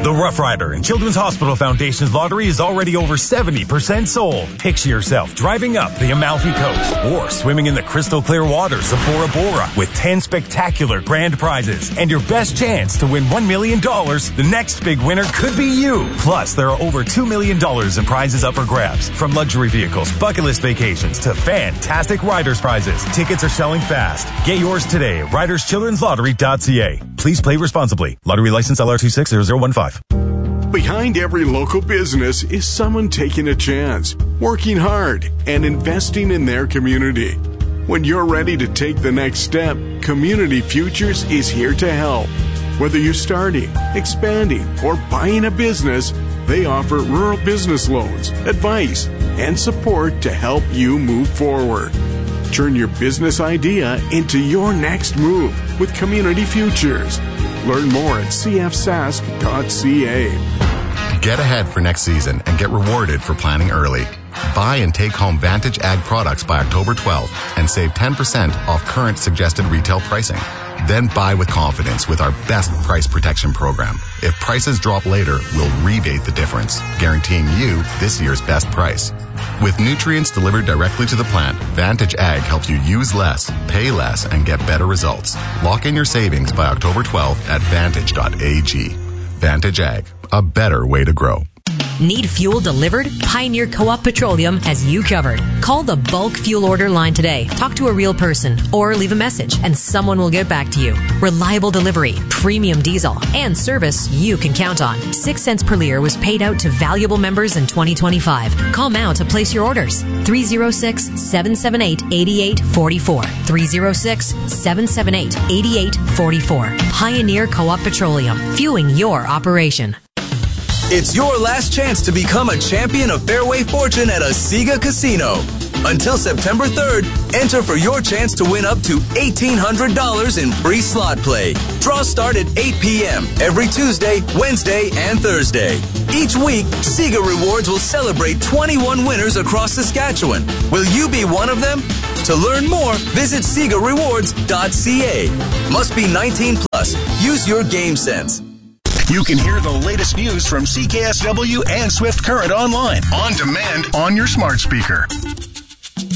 The Rough Rider and Children's Hospital Foundation's lottery is already over 70% sold. Picture yourself driving up the Amalfi Coast or swimming in the crystal clear waters of Bora Bora with 10 spectacular grand prizes and your best chance to win $1 million. The next big winner could be you. Plus, there are over $2 million in prizes up for grabs, from luxury vehicles, bucket list vacations to fantastic riders prizes. Tickets are selling fast. Get yours today at riderschildrenslottery.ca. Please play responsibly. Lottery license LR260015. Behind every local business is someone taking a chance, working hard, and investing in their community. When you're ready to take the next step, Community Futures is here to help. Whether you're starting, expanding, or buying a business, they offer rural business loans, advice, and support to help you move forward. Turn your business idea into your next move with Community Futures. Learn more at cfsask.ca. Get ahead for next season and get rewarded for planning early. Buy and take home Vantage Ag products by October 12th and save 10% off current suggested retail pricing. Then buy with confidence with our best price protection program. If prices drop later, we'll rebate the difference, guaranteeing you this year's best price. With nutrients delivered directly to the plant, Vantage Ag helps you use less, pay less, and get better results. Lock in your savings by October 12th at vantage.ag. Vantage Ag, a better way to grow. Need fuel delivered? Pioneer Co-op Petroleum has you covered. Call the bulk fuel order line today. Talk to a real person or leave a message and someone will get back to you. Reliable delivery, premium diesel, and service you can count on. 6 cents per liter was paid out to valuable members in 2025. Call now to place your orders. 306-778-8844. 306-778-8844. Pioneer Co-op Petroleum. Fueling your operation. It's your last chance to become a champion of Fairway Fortune at a Sega Casino. Until September 3rd, enter for your chance to win up to $1,800 in free slot play. Draws start at 8 p.m. every Tuesday, Wednesday, and Thursday. Each week, Sega Rewards will celebrate 21 winners across Saskatchewan. Will you be one of them? To learn more, visit SegaRewards.ca. Must be 19 plus. Use your game sense. You can hear the latest news from CKSW and Swift Current online, on demand, on your smart speaker.